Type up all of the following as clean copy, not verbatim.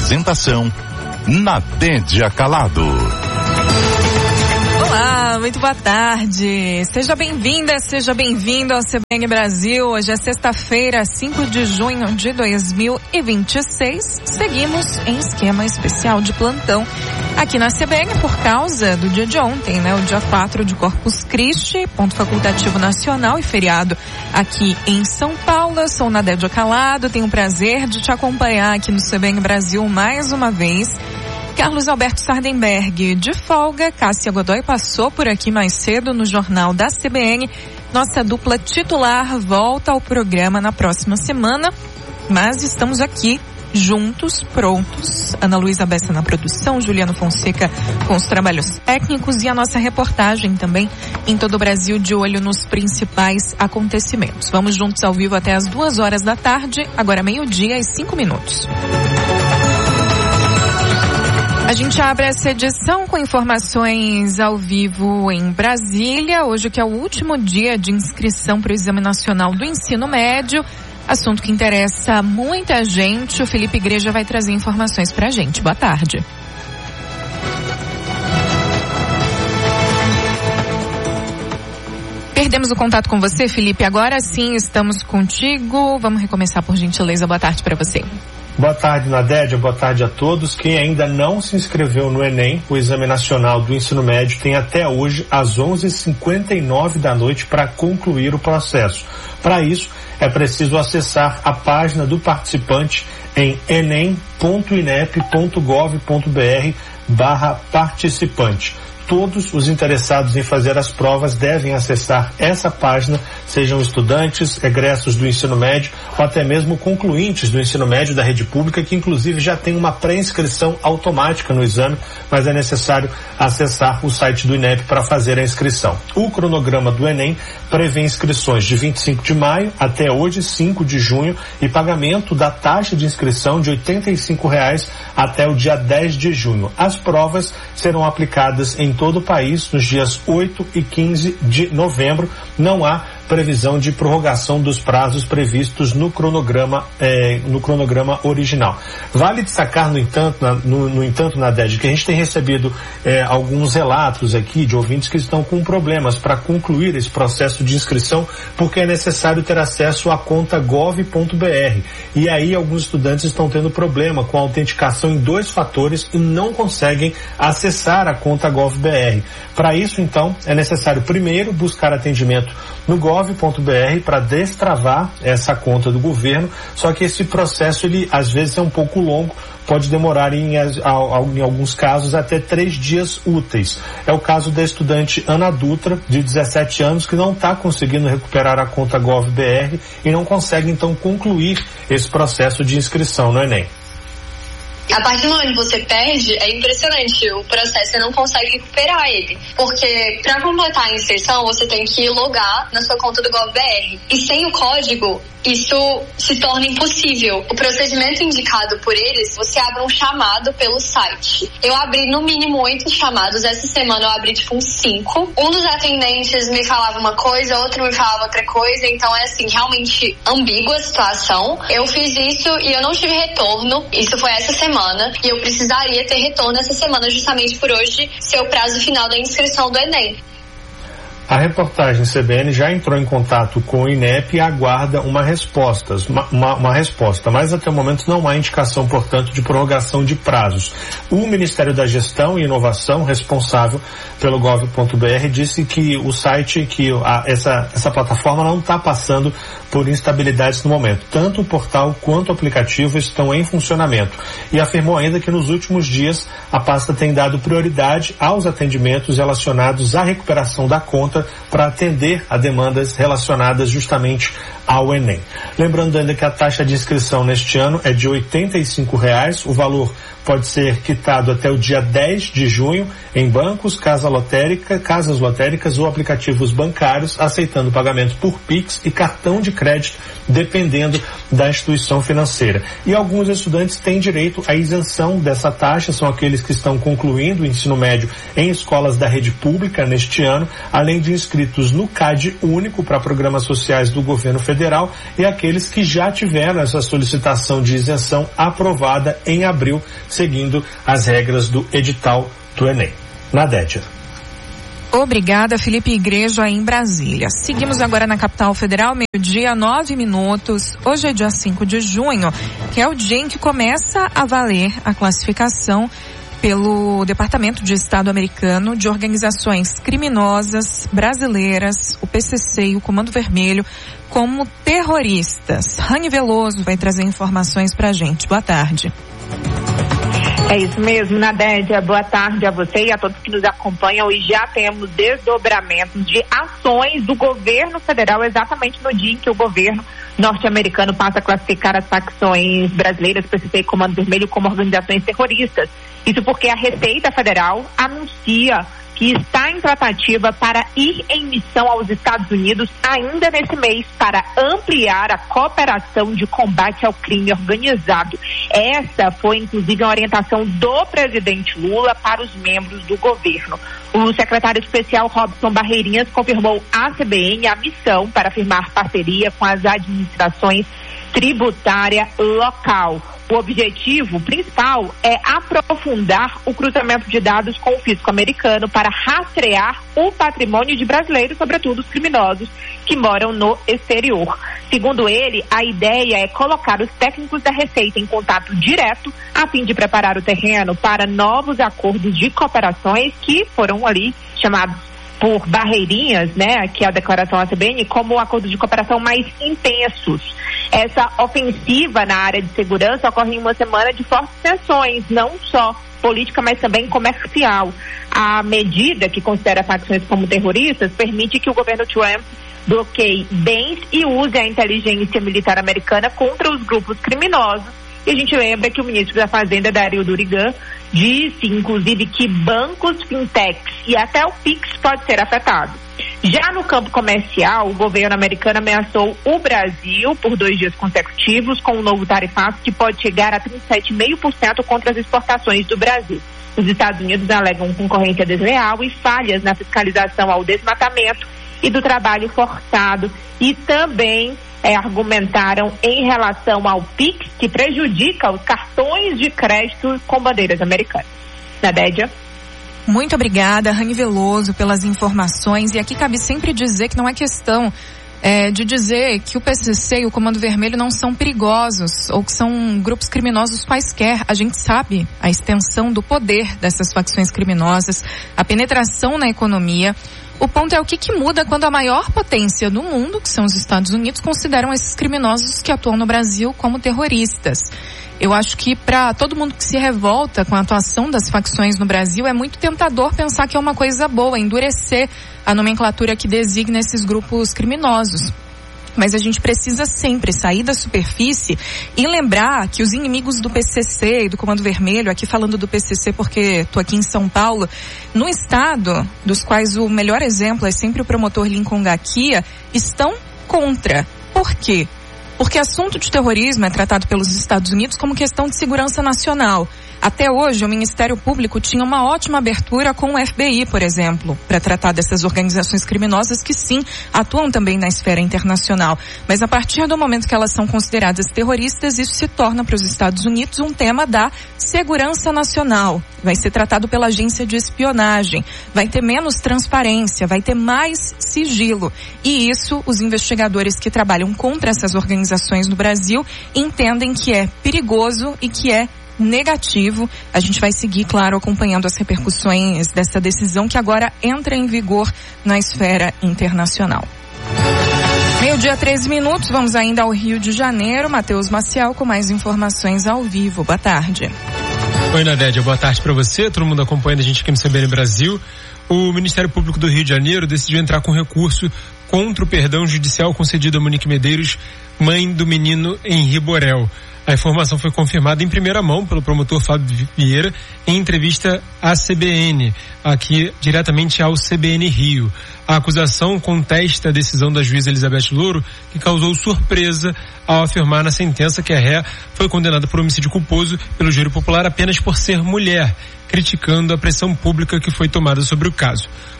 Apresentação: Nadédia Calado. Olá, muito boa tarde. Seja bem-vinda, seja bem-vindo ao CBN Brasil. Hoje é sexta-feira, 5 de junho de 2026. Seguimos em esquema especial de plantão aqui na CBN por causa do dia de ontem, o dia 4 de Corpus Christi, ponto facultativo nacional e feriado aqui em São Paulo. Eu sou Nadédia Calado, tenho o prazer de te acompanhar aqui no CBN Brasil mais uma vez. Carlos Alberto Sardenberg de folga, Cássia Godoy passou por aqui mais cedo no Jornal da CBN. Nossa dupla titular volta ao programa na próxima semana, mas estamos aqui juntos, prontos. Ana Luísa Bessa na produção, Juliano Fonseca com os trabalhos técnicos e a nossa reportagem também em todo o Brasil, de olho nos principais acontecimentos. Vamos juntos ao vivo até as 2 horas da tarde, agora 12:05. A gente abre essa edição com informações ao vivo em Brasília, hoje que é o último dia de inscrição para o Exame Nacional do Ensino Médio, assunto que interessa muita gente. O Felipe Igreja vai trazer informações para a gente. Boa tarde. Perdemos o contato com você, Felipe. Agora sim estamos contigo. Vamos recomeçar, por gentileza. Boa tarde para você. Boa tarde, Nadédia. Boa tarde a todos. Quem ainda não se inscreveu no Enem, o Exame Nacional do Ensino Médio, tem até hoje, às 11h59 da noite, para concluir o processo. Para isso, é preciso acessar a página do participante em enem.inep.gov.br/participante. Todos os interessados em fazer as provas devem acessar essa página, sejam estudantes, egressos do ensino médio ou até mesmo concluintes do ensino médio da rede pública, que inclusive já tem uma pré-inscrição automática no exame, mas é necessário acessar o site do INEP para fazer a inscrição. O cronograma do Enem prevê inscrições de 25 de maio até hoje, 5 de junho, e pagamento da taxa de inscrição de R$ 85 até o dia 10 de junho. As provas serão aplicadas em todo o país nos dias 8 e 15 de novembro. Não há previsão de prorrogação dos prazos previstos no cronograma original. Vale destacar, no entanto, Nadédia, que a gente tem recebido alguns relatos aqui de ouvintes que estão com problemas para concluir esse processo de inscrição, porque é necessário ter acesso à conta gov.br. E aí alguns estudantes estão tendo problema com a autenticação em 2 fatores e não conseguem acessar a conta gov.br. Para isso, então, é necessário primeiro buscar atendimento no gov.br para destravar essa conta do governo, só que esse processo, ele às vezes é um pouco longo, pode demorar em alguns casos até 3 dias úteis. É o caso da estudante Ana Dutra, de 17 anos, que não está conseguindo recuperar a conta gov.br e não consegue então concluir esse processo de inscrição no Enem. A partir do momento que você perde, é impressionante o processo, você não consegue recuperar ele. Porque para completar a inserção, você tem que logar na sua conta do gov.br. E sem o código, isso se torna impossível. O procedimento indicado por eles, você abre um chamado pelo site. Eu abri no mínimo 8 chamados, essa semana eu abri uns 5. Um dos atendentes me falava uma coisa, outro me falava outra coisa, então é assim, realmente ambígua a situação. Eu fiz isso e eu não tive retorno, isso foi essa semana. E eu precisaria ter retorno essa semana, justamente por hoje ser o prazo final da inscrição do Enem. A reportagem CBN já entrou em contato com o INEP e aguarda uma resposta, mas até o momento não há indicação, portanto, de prorrogação de prazos. O Ministério da Gestão e Inovação, responsável pelo gov.br, disse que o site, essa plataforma não está passando por instabilidades no momento. Tanto o portal quanto o aplicativo estão em funcionamento. E afirmou ainda que nos últimos dias a pasta tem dado prioridade aos atendimentos relacionados à recuperação da conta para atender a demandas relacionadas justamente ao Enem. Lembrando ainda que a taxa de inscrição neste ano é de R$ 85. O valor pode ser quitado até o dia 10 de junho em bancos, casas lotéricas ou aplicativos bancários, aceitando pagamento por Pix e cartão de crédito, dependendo da instituição financeira. E alguns estudantes têm direito à isenção dessa taxa, são aqueles que estão concluindo o ensino médio em escolas da rede pública neste ano, além de inscritos no CAD único para programas sociais do governo federal e aqueles que já tiveram essa solicitação de isenção aprovada em abril, seguindo as regras do edital do Enem. Nadédia. Obrigada, Felipe Igreja, aí em Brasília. Seguimos agora na capital federal, 12:09. Hoje é dia 5 de junho, que é o dia em que começa a valer a classificação pelo Departamento de Estado americano de organizações criminosas brasileiras, o PCC e o Comando Vermelho, como terroristas. Rani Veloso vai trazer informações pra gente. Boa tarde. É isso mesmo, Nadédia. Boa tarde a você e a todos que nos acompanham. E já temos desdobramentos de ações do governo federal exatamente no dia em que o governo norte-americano passa a classificar as facções brasileiras, PCC e Comando Vermelho, como organizações terroristas. Isso porque a Receita Federal anuncia que está em tratativa para ir em missão aos Estados Unidos ainda nesse mês para ampliar a cooperação de combate ao crime organizado. Essa foi, inclusive, a orientação do presidente Lula para os membros do governo. O secretário especial Robson Barreirinhas confirmou à CBN a missão para firmar parceria com as administrações tributária local. O objetivo principal é aprofundar o cruzamento de dados com o fisco americano para rastrear o patrimônio de brasileiros, sobretudo os criminosos que moram no exterior. Segundo ele, a ideia é colocar os técnicos da Receita em contato direto a fim de preparar o terreno para novos acordos de cooperações que foram ali chamados por Barreirinhas, né, que é a declaração à CBN, como acordos de cooperação mais intensos. Essa ofensiva na área de segurança ocorre em uma semana de fortes tensões, não só política, mas também comercial. A medida que considera facções como terroristas permite que o governo Trump bloqueie bens e use a inteligência militar americana contra os grupos criminosos. E a gente lembra que o ministro da Fazenda, Dario Durigan, disse, inclusive, que bancos, fintechs e até o Pix pode ser afetado. Já no campo comercial, o governo americano ameaçou o Brasil por 2 dias consecutivos com um novo tarifaço que pode chegar a 37,5% contra as exportações do Brasil. Os Estados Unidos alegam concorrência desleal e falhas na fiscalização ao desmatamento e do trabalho forçado e também argumentaram em relação ao PIX, que prejudica os cartões de crédito com bandeiras americanas. Nadédia? Muito obrigada, Rani Veloso, pelas informações. E aqui cabe sempre dizer que não é questão de dizer que o PCC e o Comando Vermelho não são perigosos ou que são grupos criminosos quaisquer. A gente sabe a extensão do poder dessas facções criminosas, a penetração na economia. O ponto é o que muda quando a maior potência do mundo, que são os Estados Unidos, consideram esses criminosos que atuam no Brasil como terroristas. Eu acho que para todo mundo que se revolta com a atuação das facções no Brasil, é muito tentador pensar que é uma coisa boa, endurecer a nomenclatura que designa esses grupos criminosos. Mas a gente precisa sempre sair da superfície e lembrar que os inimigos do PCC e do Comando Vermelho, aqui falando do PCC porque estou aqui em São Paulo, no estado, dos quais o melhor exemplo é sempre o promotor Lincoln Gaquia, estão contra. Por quê? Porque assunto de terrorismo é tratado pelos Estados Unidos como questão de segurança nacional. Até hoje, o Ministério Público tinha uma ótima abertura com o FBI, por exemplo, para tratar dessas organizações criminosas que sim, atuam também na esfera internacional. Mas a partir do momento que elas são consideradas terroristas, isso se torna para os Estados Unidos um tema da segurança nacional. Vai ser tratado pela agência de espionagem, vai ter menos transparência, vai ter mais sigilo. E isso, os investigadores que trabalham contra essas organizações no Brasil entendem que é perigoso e que é negativo. A gente vai seguir, claro, acompanhando as repercussões dessa decisão que agora entra em vigor na esfera internacional. 12:13, vamos ainda ao Rio de Janeiro. Matheus Maciel com mais informações ao vivo. Boa tarde. Oi, Nadédia, boa tarde para você, todo mundo acompanhando a gente aqui no CBN Brasil. O Ministério Público do Rio de Janeiro decidiu entrar com recurso contra o perdão judicial concedido a Monique Medeiros, mãe do menino Henri Borel. A informação foi confirmada em primeira mão pelo promotor Fábio Vieira em entrevista à CBN, aqui diretamente ao CBN Rio. A acusação contesta a decisão da juíza Elizabeth Louro, que causou surpresa ao afirmar na sentença que a ré foi condenada por homicídio culposo pelo júri popular apenas por ser mulher, criticando a pressão pública que foi tomada sobre o caso.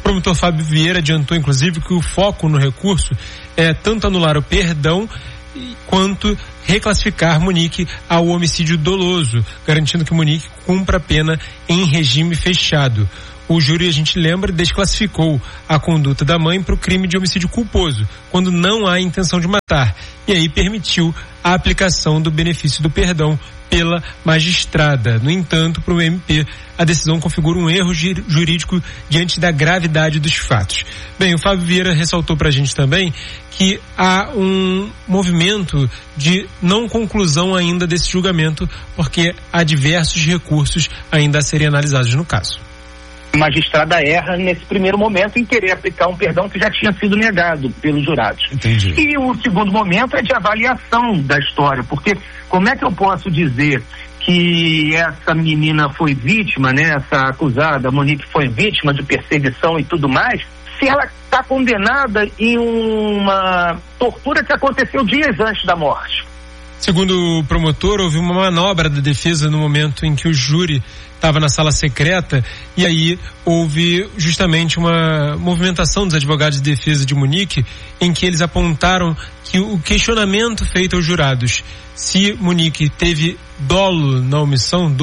O promotor Fábio Vieira adiantou, inclusive, que o foco no recurso é tanto anular o perdão quanto reclassificar Monique ao homicídio doloso, garantindo que Monique cumpra a pena em regime fechado. O júri, a gente lembra, desclassificou a conduta da mãe para o crime de homicídio culposo, quando não há intenção de matar, e aí permitiu a aplicação do benefício do perdão pela magistrada. No entanto, para o MP, a decisão configura um erro jurídico diante da gravidade dos fatos. Bem, o Fábio Vieira ressaltou para a gente também que há um movimento de não conclusão ainda desse julgamento, porque há diversos recursos ainda a serem analisados no caso. A magistrada erra nesse primeiro momento em querer aplicar um perdão que já tinha sido negado pelos jurados. Entendi. E o segundo momento é de avaliação da história, porque como é que eu posso dizer que essa menina foi vítima, né, essa acusada, Monique, foi vítima de perseguição e tudo mais, se ela está condenada em uma tortura que aconteceu dias antes da morte? Segundo o promotor, houve uma manobra da defesa no momento em que o júri estava na sala secreta, e aí houve justamente uma movimentação dos advogados de defesa de Monique, em que eles apontaram que o questionamento feito aos jurados, se Monique teve dolo na omissão,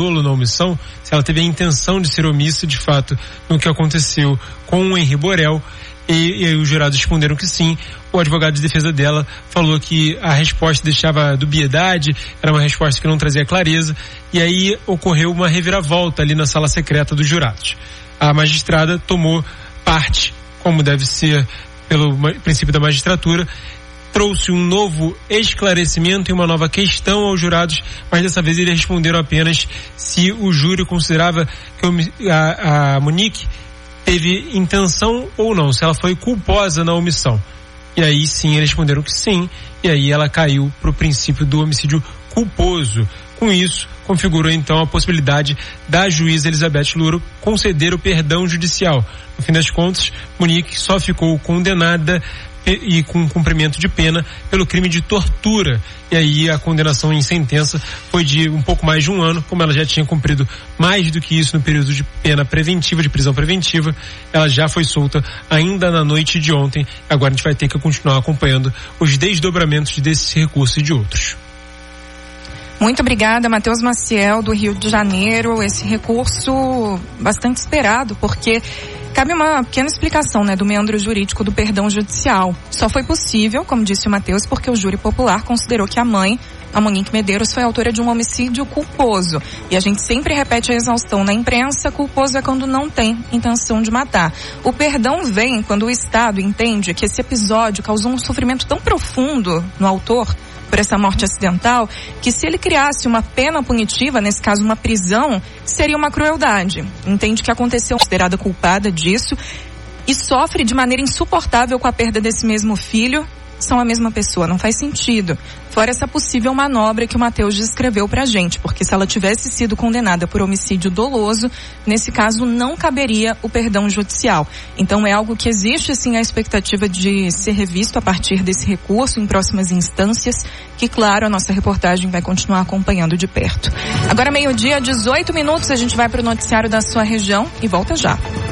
se ela teve a intenção de ser omissa de fato no que aconteceu com o Henri Borel, e aí os jurados responderam que sim. O advogado de defesa dela falou que a resposta deixava dubiedade, era uma resposta que não trazia clareza, e aí ocorreu uma reviravolta ali na sala secreta dos jurados. A magistrada tomou parte, como deve ser pelo princípio da magistratura, trouxe um novo esclarecimento e uma nova questão aos jurados, mas dessa vez eles responderam apenas se o júri considerava que a Monique teve intenção ou não, se ela foi culposa na omissão. E aí sim, eles responderam que sim, e aí ela caiu para o princípio do homicídio culposo. Com isso, configurou então a possibilidade da juíza Elizabeth Louro conceder o perdão judicial. No fim das contas, Monique só ficou condenada e com cumprimento de pena pelo crime de tortura. E aí a condenação em sentença foi de um pouco mais de 1 ano, como ela já tinha cumprido mais do que isso no período de pena preventiva, de prisão preventiva. Ela já foi solta ainda na noite de ontem. Agora a gente vai ter que continuar acompanhando os desdobramentos desse recurso e de outros. Muito obrigada, Matheus Maciel, do Rio de Janeiro. Esse recurso bastante esperado, porque cabe uma pequena explicação, né, do meandro jurídico do perdão judicial. Só foi possível, como disse o Matheus, porque o júri popular considerou que a mãe, a Monique Medeiros, foi autora de um homicídio culposo. E a gente sempre repete a exaustão na imprensa: culposo é quando não tem intenção de matar. O perdão vem quando o Estado entende que esse episódio causou um sofrimento tão profundo no autor por essa morte acidental, que se ele criasse uma pena punitiva, nesse caso uma prisão, seria uma crueldade. Entende que aconteceu, considerada culpada disso, e sofre de maneira insuportável com a perda desse mesmo filho. São a mesma pessoa, não faz sentido. Fora essa possível manobra que o Matheus descreveu pra gente, porque se ela tivesse sido condenada por homicídio doloso, nesse caso não caberia o perdão judicial. Então é algo que existe sim a expectativa de ser revisto a partir desse recurso em próximas instâncias, que claro, a nossa reportagem vai continuar acompanhando de perto. Agora 12:18, a gente vai pro noticiário da sua região e volta já.